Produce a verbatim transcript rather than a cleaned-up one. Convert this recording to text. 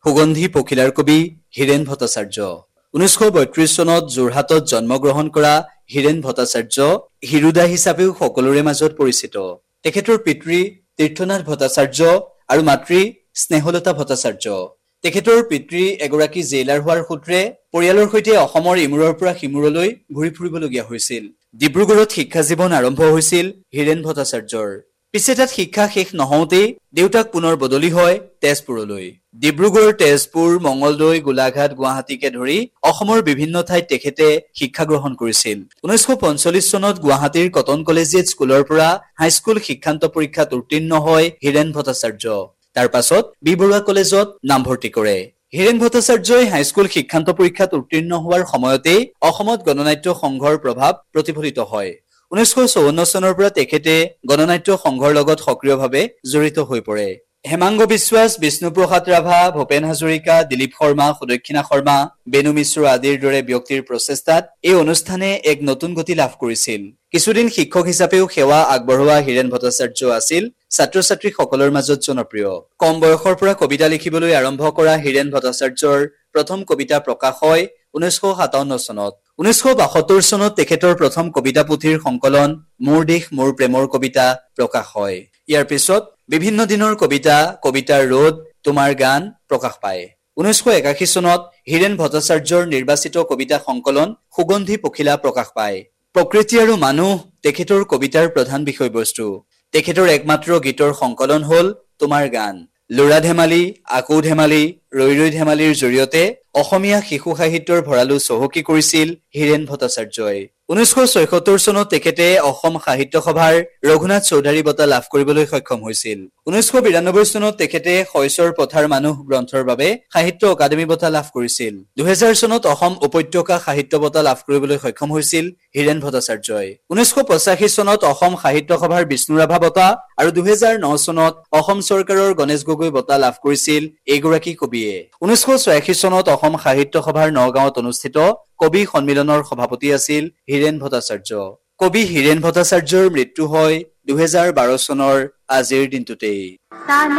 সুগন্ধি পখিলাৰ কবি হীৰেন ভট্টাচাৰ্য। ঊনৈছশ বত্ৰিশ চনত যোৰহাটত জন্মগ্ৰহণ কৰা হীৰেন ভট্টাচাৰ্য হিৰুদা হিচাপেও সকলোৰে মাজত পৰিচিত। তেখেতৰ পিতৃ তীৰ্থনাথ ভট্টাচাৰ্য আৰু মাতৃ স্নেহলতা ভট্টাচাৰ্য। তেখেতৰ পিতৃ এগৰাকী জেইলাৰ হোৱাৰ সূত্ৰে পৰিয়ালৰ সৈতে অসমৰ ইমূৰৰ পৰা সিমূৰলৈ ঘূৰি ফুৰিবলগীয়া হৈছিল। ডিব্ৰুগড়ত শিক্ষা জীৱন আৰম্ভ হৈছিল হীৰেন ভট্টাচাৰ্যৰ। পিছে তাত শিক্ষা শেষ নহওঁতেই দেউতাক পুনৰ বদলি হয় তেজপুৰলৈ। ডিব্ৰুগড়, তেজপুৰ, মঙলদৈ, গোলাঘাট, গুৱাহাটীকে ধৰি অসমৰ বিভিন্ন ঠাইত তেখেতে শিক্ষা গ্ৰহণ কৰিছিল। ঊনৈছশ পঞ্চল্লিশ চনত গুৱাহাটীৰ কটন কলেজিয়েট স্কুলৰ পৰা হাইস্কুল শিক্ষান্ত পৰীক্ষাত উত্তীৰ্ণ হয় হীৰেন ভট্টাচাৰ্য। তাৰ পাছত বি বৰুৱা কলেজত নামভৰ্তি কৰে। হীৰেন ভট্টাচাৰ্যই হাইস্কুল শিক্ষান্ত পৰীক্ষাত উত্তীৰ্ণ হোৱাৰ সময়তেই অসমত গণনাট্য সংঘৰ প্ৰভাৱ প্ৰতিফলিত হয়। ঊনৈছশ চৌৱন্ন চনৰ পৰা তেখেতে গণনাট্য সংঘৰ লগত সক্ৰিয়ভাৱে জড়িত হৈ পৰে। হেমাংগ বিশ্বাস, বিষ্ণুপ্ৰসাদ ৰাভা, ভূপেন হাজৰিকা, দিলীপ শৰ্মা, সুদক্ষিণা শৰ্মা, বেণু মিশ্ৰ আদিৰ দৰে ব্যক্তিৰ প্ৰচেষ্টাত এই অনুষ্ঠানে এক নতুন গতি লাভ কৰিছিল। কিছুদিন শিক্ষক হিচাপেও সেৱা আগবঢ়োৱা হীৰেন ভট্টাচাৰ্য আছিল ছাত্ৰ ছাত্ৰীসকলৰ মাজত জনপ্ৰিয়। কম বয়সৰ পৰা কবিতা লিখিবলৈ আৰম্ভ কৰা হীৰেন ভট্টাচাৰ্যৰ প্ৰথম কবিতা প্ৰকাশ হয় ঊনৈছশ সাতাৱন্ন চনত। ঊনৈছশ বাসত্তৰ চনত তেখেতৰ প্ৰথম কবিতা পুথিৰ সংকলন মোৰ দেশ মোৰ প্ৰেমৰ কবিতা প্ৰকাশ হয়। ইয়াৰ পিছত বিভিন্ন দিনৰ কবিতা, কবিতাৰ ৰ'দ, তোমাৰ গান প্ৰকাশ পায়। ঊনৈছশ একাশী চনত হীৰেন ভট্টাচাৰ্যৰ নিৰ্বাচিত কবিতা সংকলন সুগন্ধি পখিলা প্ৰকাশ পায়। প্ৰকৃতি আৰু মানুহ তেখেতৰ কবিতাৰ প্ৰধান বিষয়বস্তু। তেখেতৰ একমাত্ৰ গীতৰ সংকলন হ'ল তোমাৰ গান। ল'ৰা ধেমালি, আকৌ ধেমালি, ৰৈ ৰৈ ধেমালিৰ জৰিয়তে অসমীয়া শিশু সাহিত্যৰ ভঁৰালো চহকী কৰিছিল হীৰেন ভট্টাচাৰ্যই। ঊনৈছশ ছয়সত্তৰ চনত তেখেতে অসম সাহিত্য সভাৰ ৰঘুনাথ চৌধাৰী বঁটা লাভ কৰিবলৈ সক্ষম হৈছিল। ঊনৈছশ বিৰানব্বৈ চনত তেখেতে শইচৰ পথাৰ মানুহ গ্ৰন্থৰ বাবে সাহিত্য অকাডেমী বঁটা লাভ কৰিছিল। দুহেজাৰ চনত অসম উপত্যকা সাহিত্য বঁটা লাভ কৰিবলৈ সক্ষম হৈছিল হীৰেন ভট্টাচাৰ্যই। ঊনৈছশ পঁচাশী চনত অসম সাহিত্য সভাৰ বিষ্ণুৰাভা বঁটা আৰু দুহেজাৰ ন চনত অসম চৰকাৰৰ গণেশ গগৈ বঁটা লাভ কৰিছিল এইগৰাকী কবিয়ে। ঊনৈছশ ছয়াশী চনত অসম সাহিত্য সভাৰ নগাঁৱত অনুষ্ঠিত কবি সন্মিলনৰ সভাপতি আছিল হীৰেন ভট্টাচাৰ্য। কবি হীৰেন ভট্টাচাৰ্যৰ মৃত্যু হয় দুহেজাৰ বাৰ চনৰ আজিৰ দিনটোতেই।